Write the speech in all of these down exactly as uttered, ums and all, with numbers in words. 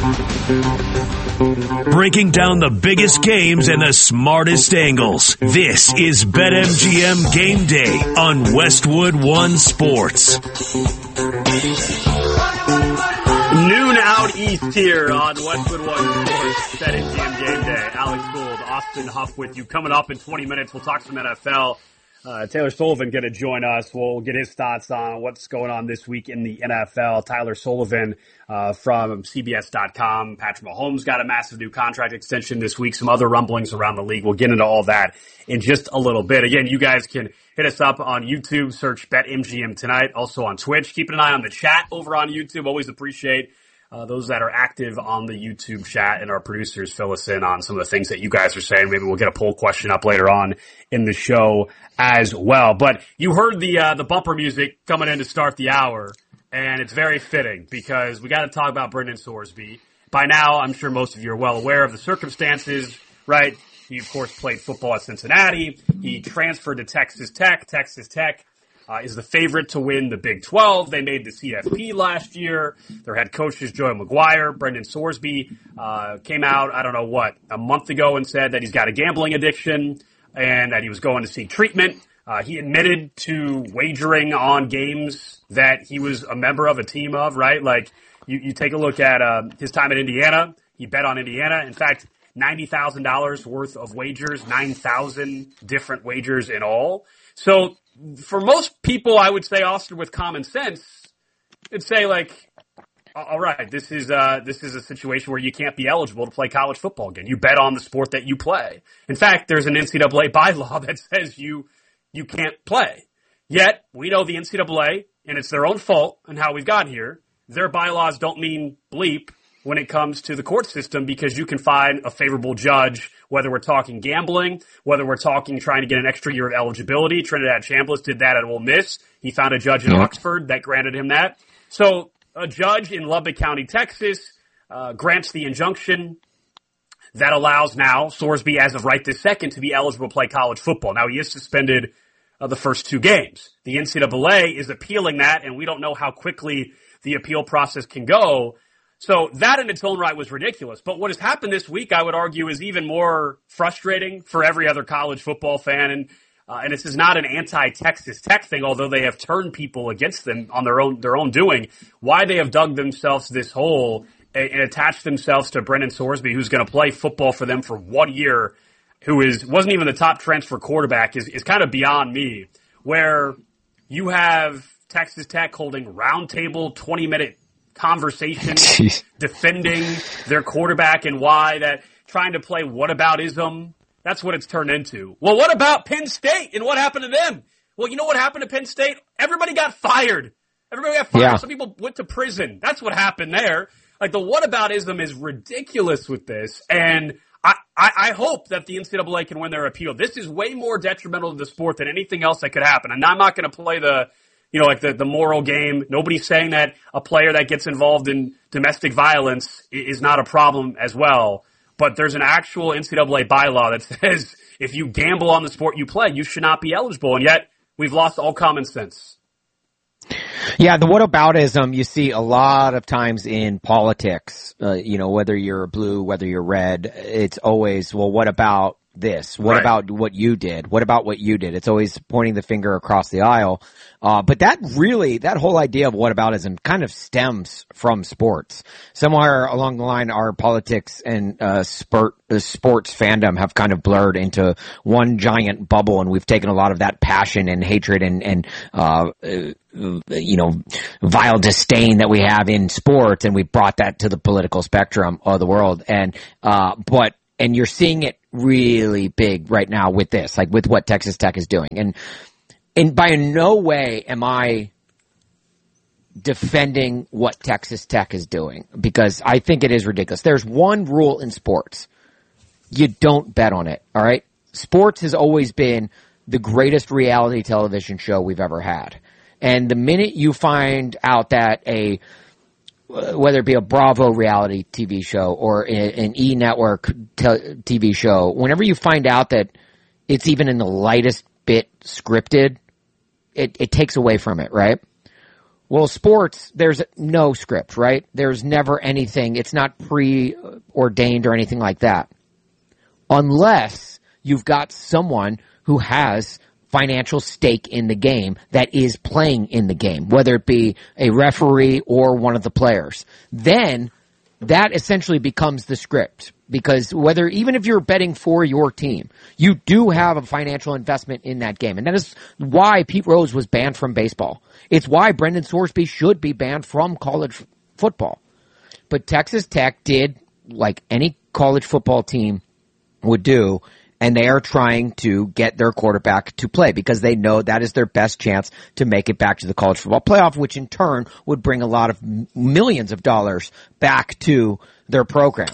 Breaking down the biggest games and the smartest angles. This is BetMGM Game Day on Westwood One Sports. Noon out east here on Westwood One Sports. BetMGM Game Day. Alex Gould, Austin Huff with you. Coming up in twenty minutes, we'll talk some N F L. Uh, Taylor Sullivan going to join us. We'll get his thoughts on what's going on this week in the N F L. Tyler Sullivan uh, from C B S dot com. Patrick Mahomes got a massive new contract extension this week. Some other rumblings around the league. We'll get into all that in just a little bit. Again, you guys can hit us up on YouTube. Search BetMGM tonight. Also on Twitch. Keep an eye on the chat over on YouTube. Always appreciate Uh, those that are active on the YouTube chat, and our producers fill us in on some of the things that you guys are saying. Maybe we'll get a poll question up later on in the show as well. But you heard the uh, the bumper music coming in to start the hour, and it's very fitting because we got to talk about Brendan Sorsby. By now, I'm sure most of you are well aware of the circumstances, right? He, of course, played football at Cincinnati. He transferred to Texas Tech. Texas Tech Uh, is the favorite to win the Big twelve. They made the C F P last year. Their head coach is Joe McGuire. Brendan Sorsby uh, came out, I don't know what, a month ago and said that he's got a gambling addiction and that he was going to seek treatment. Uh, he admitted to wagering on games that he was a member of, a team of, right? Like, you, you take a look at uh, his time at Indiana. He bet on Indiana. In fact, ninety thousand dollars worth of wagers, nine thousand different wagers in all. So, for most people, I would say, Austin, with common sense, it'd say like, all right, this is uh this is a situation where you can't be eligible to play college football again. You bet on the sport that you play. In fact, there's an N C double A bylaw that says you you can't play. Yet, we know the N C double A, and it's their own fault and how we've gotten here. Their bylaws don't mean bleep when it comes to the court system, because you can find a favorable judge, whether we're talking gambling, whether we're talking trying to get an extra year of eligibility. Trinidad Chambliss did that at Ole Miss. He found a judge in Yep. Oxford that granted him that. So a judge in Lubbock County, Texas, uh, grants the injunction that allows now Sorsby, as of right this second, to be eligible to play college football. Now, he is suspended uh, the first two games. The N C double A is appealing that, and we don't know how quickly the appeal process can go. So that in its own right was ridiculous. But what has happened this week, I would argue, is even more frustrating for every other college football fan. And uh, and this is not an anti-Texas Tech thing, although they have turned people against them on their own their own doing. Why they have dug themselves this hole and, and attached themselves to Brendan Sorsby, who's going to play football for them for one year, who is wasn't even the top transfer quarterback, is, is kind of beyond me. Where you have Texas Tech holding roundtable twenty-minute conversations defending their quarterback and why that trying to play whataboutism. That's what it's turned into. Well, what about Penn State and what happened to them? Well, you know what happened to Penn State? Everybody got fired. Everybody got fired. Yeah. Some people went to prison. That's what happened there. Like, the whataboutism is ridiculous with this. And I, I, I hope that the N C double A can win their appeal. This is way more detrimental to the sport than anything else that could happen. And I'm not going to play the You know, like the, the moral game. Nobody's saying that a player that gets involved in domestic violence is not a problem as well. But there's an actual N C double A bylaw that says if you gamble on the sport you play, you should not be eligible. And yet we've lost all common sense. Yeah, the whataboutism you see a lot of times in politics. Uh, you know, whether you're blue, whether you're red, it's always, well, what about this? What Right. about what you did? What about what you did? It's always pointing the finger across the aisle. Uh, but that really, that whole idea of whataboutism kind of stems from sports. Somewhere along the line, our politics and, uh, sport, uh, sports fandom have kind of blurred into one giant bubble, and we've taken a lot of that passion and hatred and, and, uh, uh you know, vile disdain that we have in sports, and we brought that to the political spectrum of the world. And, uh, but, and you're seeing it really big right now with this, like with what Texas Tech is doing. And, and by no way am I defending what Texas Tech is doing, because I think it is ridiculous. There's one rule in sports. You don't bet on it, all right? Sports has always been the greatest reality television show we've ever had. And the minute you find out that a, whether it be a Bravo reality T V show or an E! Network T V show, whenever you find out that it's even in the lightest bit scripted, it, it takes away from it, right? Well, sports, there's no script, right? There's never anything. It's not preordained or anything like that. Unless you've got someone who has financial stake in the game that is playing in the game, whether it be a referee or one of the players. Then that essentially becomes the script, because whether, even if you're betting for your team, you do have a financial investment in that game. And that is why Pete Rose was banned from baseball. It's why Brendan Sorsby should be banned from college f- football. But Texas Tech did like any college football team would do, and they are trying to get their quarterback to play because they know that is their best chance to make it back to the college football playoff, which in turn would bring a lot of m- millions of dollars back to their program.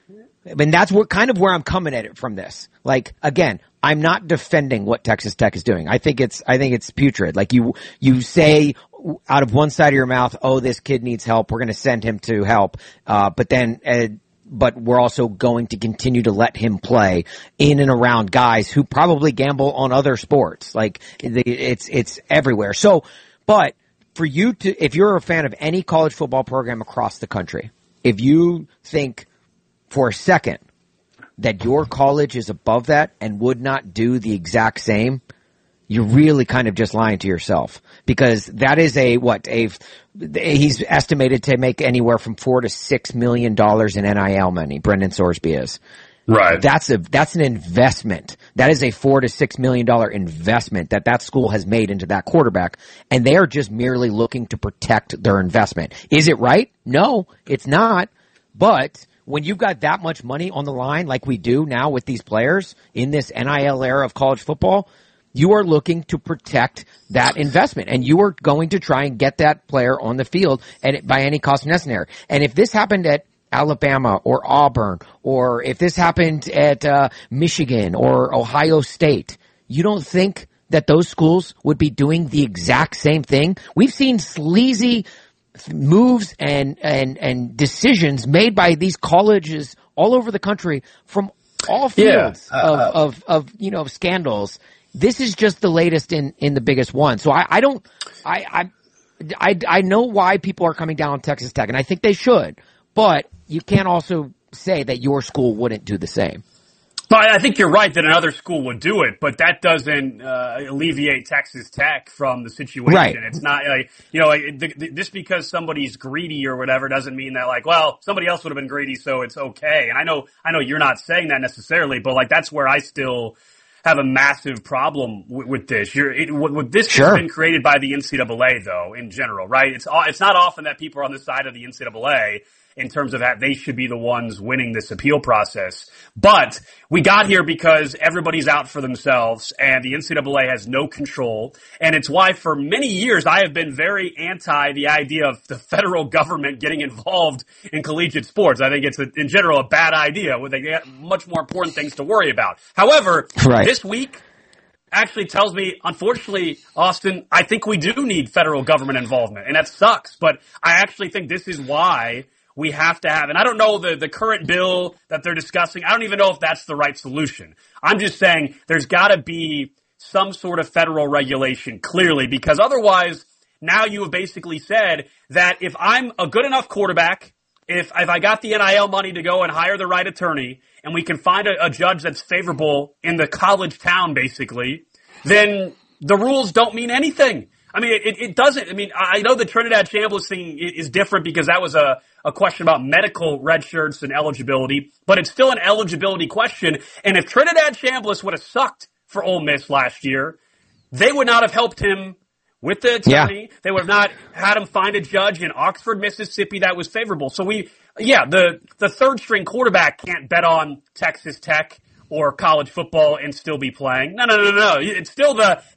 I mean, that's what kind of where I'm coming at it from this. Like, again, I'm not defending what Texas Tech is doing. I think it's, I think it's putrid. Like you, you say out of one side of your mouth, oh, this kid needs help. We're going to send him to help. Uh, but then, uh, but we're also going to continue to let him play in and around guys who probably gamble on other sports. Like it's, it's everywhere. So, but for you to, if you're a fan of any college football program across the country, if you think for a second that your college is above that and would not do the exact same, you're really kind of just lying to yourself, because that is a, what, a, he's estimated to make anywhere from four to six million dollars in N I L money. Brendan Sorsby is. Right. That's a, that's an investment. That is a four to six million dollar investment that that school has made into that quarterback. And they are just merely looking to protect their investment. Is it right? No, it's not. But when you've got that much money on the line, like we do now with these players in this N I L era of college football, you are looking to protect that investment, and you are going to try and get that player on the field and by any cost necessary. And if this happened at Alabama or Auburn, or if this happened at uh, Michigan or Ohio State, you don't think that those schools would be doing the exact same thing? We've seen sleazy moves and and and decisions made by these colleges all over the country from all fields yeah, uh, of, of of you know scandals. This is just the latest in, in the biggest one. So I, I don't, I, I, I, I know why people are coming down on Texas Tech, and I think they should, but you can't also say that your school wouldn't do the same. No, I think you're right that another school would do it, but that doesn't uh, alleviate Texas Tech from the situation. Right. It's not like, you know, like, th- th- just because somebody's greedy or whatever doesn't mean that, like, well, somebody else would have been greedy, so it's okay. And I know, I know you're not saying that necessarily, but like that's where I still have a massive problem with, with this. You're, it, with this Sure. has been created by the N C double A, though, in general, right? It's it's not often that people are on the side of the N C double A in terms of that they should be the ones winning this appeal process. But we got here because everybody's out for themselves and the N C double A has no control. And it's why for many years I have been very anti the idea of the federal government getting involved in collegiate sports. I think it's, a, in general, a bad idea where they get much more important things to worry about. However, Right. this week actually tells me, unfortunately, Austin, I think we do need federal government involvement. And that sucks. But I actually think this is why we have to have, and I don't know the, the current bill that they're discussing. I don't even know if that's the right solution. I'm just saying there's got to be some sort of federal regulation, clearly, because otherwise now you have basically said that if I'm a good enough quarterback, if, if I got the N I L money to go and hire the right attorney, and we can find a, a judge that's favorable in the college town, basically, then the rules don't mean anything. I mean, it, it doesn't. I mean, I know the Trinidad Chambliss thing is different because that was a, a question about medical red shirts and eligibility, but it's still an eligibility question. And if Trinidad Chambliss would have sucked for Ole Miss last year, they would not have helped him with the attorney. Yeah. They would have not had him find a judge in Oxford, Mississippi that was favorable. So we, yeah, the, the third string quarterback can't bet on Texas Tech or college football and still be playing. No, no, no, no. It's still the